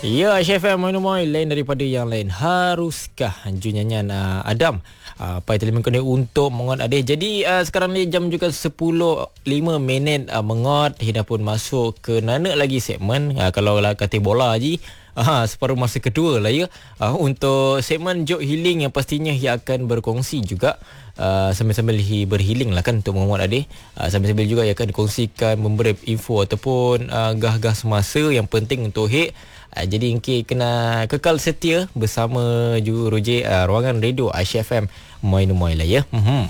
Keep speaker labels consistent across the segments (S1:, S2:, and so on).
S1: Ya, Chef M, Moin lain daripada yang lain. Haruskah nyanyian Adam pai telemen kena untuk mengot adeh. Jadi sekarang ni jam juga 10:05 mengot hingga pun masuk ke nana lagi segmen kalau lah kata bola je. Separuh masa kedua lah ya. Untuk segmen Jok Healing yang pastinya ia akan berkongsi juga sambil-sambil berhealing lah kan untuk menguat adik. Sambil-sambil juga ia akan dikongsikan memberi info ataupun gah-gah semasa yang penting untuk hik. Jadi Engki kena kekal setia bersama Roger ruangan radio Aisyah FM Moin lah ya.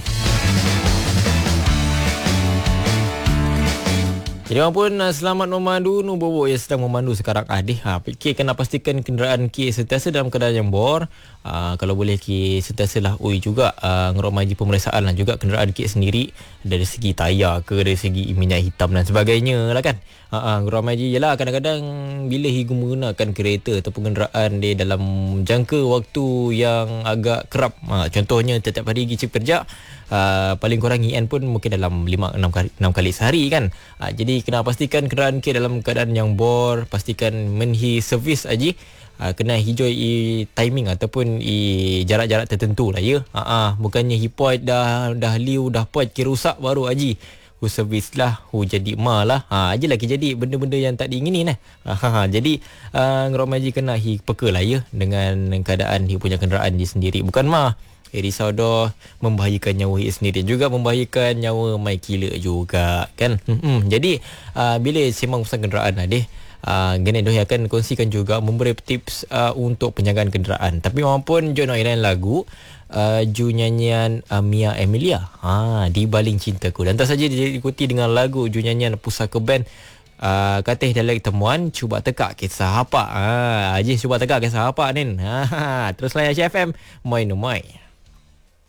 S1: Jadi pun selamat memandu nu bobo yang sedang memandu sekarang fikir kena pastikan kenderaan ki sentiasa dalam keadaan yang bor. Kalau boleh ki sentiasalah juga ngerok maji pemeriksaan lah juga kenderaan ki sendiri dari segi tayar ke dari segi minyak hitam dan sebagainya lah kan. Ngerok maji jelah kadang-kadang bila higu menggunakan kereta ataupun kenderaan dia dalam jangka waktu yang agak kerap. Contohnya setiap hari pergi kerja paling kurang IN pun mungkin dalam 5-6 kali sehari kan. Jadi kena pastikan kenderaan ke dalam keadaan yang bor, pastikan menhi servis aji. Kena hijau timing ataupun jarak-jarak tertentu lah ya. Bukannya hipoid dah liu dah poid kira rusak baru aji servis lah jadi malah aje lagi jadi benda-benda yang tak diingini nah. Jadi ngeromaji kena peka lah ya dengan keadaan punya kenderaan dia sendiri, bukan risau dah membahayakan nyawa sendiri juga membahayakan nyawa mai kila juga kan. Jadi bila sembang pasal kenderaan Gene Doh akan kongsikan juga memberi tips untuk penjagaan kenderaan. Tapi maupun Jono Iran lagu ju nyanyian Mia Emilia Di Baling Cintaku. Dan tak saja diikuti dengan lagu ju nyanyian Pusaka Band Katih Dialek Temuan Cuba Tekak Kisah Apa. Cuba tekak kisah apa Nin. Teruslah ya FM Moin.